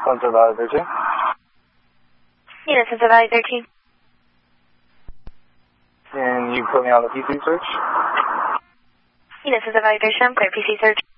Sensor value 13. Unit sensor value 13. Can you put me on the PC search? Unit sensor value 13, clear PC search.